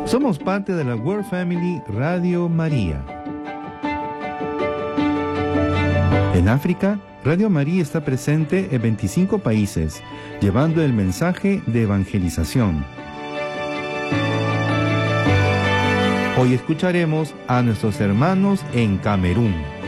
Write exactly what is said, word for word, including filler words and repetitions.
Somos parte de la World Family Radio María. En África, Radio María está presente en veinticinco países, llevando el mensaje de evangelización. Hoy escucharemos a nuestros hermanos en Camerún.